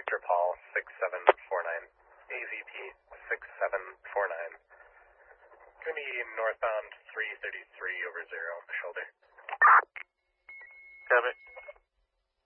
Victor Paul 6749. AVP 6749. Gonna be northbound 333 over 0 on the shoulder. Copy.